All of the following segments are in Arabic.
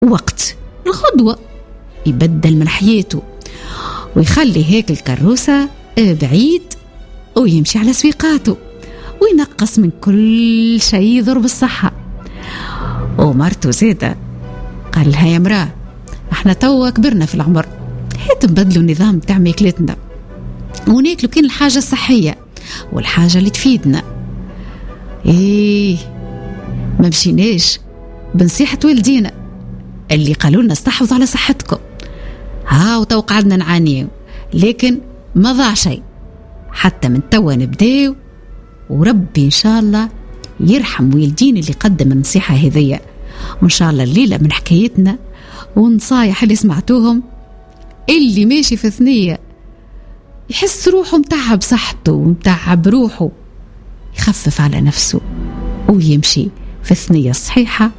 وقت الغدوة يبدل من حياته ويخلي هيك الكروسة بعيد ويمشي على سويقاته وينقص من كل شيء يضر بالصحة. ومرته زيادة قال لها يا مراه احنا توا كبرنا في العمر، هات نبدلوا النظام تاع ماكلتنا وناكلوا كين الحاجة الصحية والحاجة اللي تفيدنا. ايه ما مشيناش بنصيحة والدينا اللي قالوا لنا استحفظوا على صحتكم، ها وتوقعنا نعانيه لكن ما ضاع شيء، حتى من توا نبداو وربي إن شاء الله يرحم والدين اللي قدم النصيحة هذية. وإن شاء الله الليلة من حكايتنا ونصايح اللي سمعتوهم اللي ماشي في ثنية يحس روحه متعب صحته ومتعب روحه يخفف على نفسه ويمشي في الثنية الصحيحة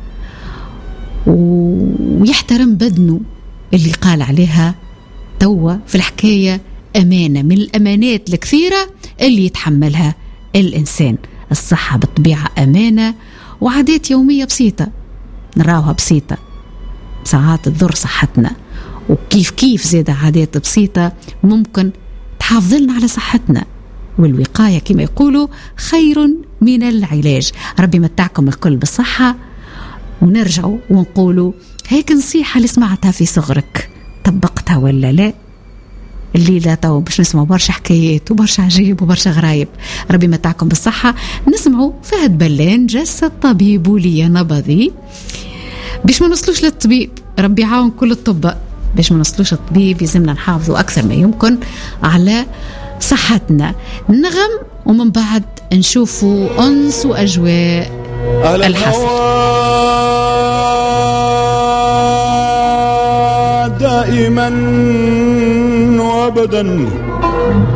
ويحترم بدنه اللي قال عليها توا في الحكاية أمانة من الأمانات الكثيرة اللي يتحملها الإنسان. الصحة بالطبيعة أمانة وعادات يومية بسيطة نراوها بسيطة ساعات تضر صحتنا، وكيف زاد عادات بسيطة ممكن تحافظ لنا على صحتنا، والوقاية كما يقولوا خير من العلاج. ربي متعكم الكل بالصحة، ونرجعوا ونقولوا هيك نصيحة اللي سمعتها في صغرك طبقتها ولا لا؟ الليلة تو باش نسمعوا برشا حكايات وبرشا عجيب وبرشا غرايب. ربي متعكم بالصحة. نسمعوا فهد بلان جس الطبيب لي نبضي باش ما نوصلوش للطبيب. ربي يعاون كل الطب باش ما نوصلوش الطبيب، يلزمنا نحافظوا أكثر ما يمكن على صحتنا. نغم ومن بعد نشوفوا أنس وأجواء الحفل دائما وابدا.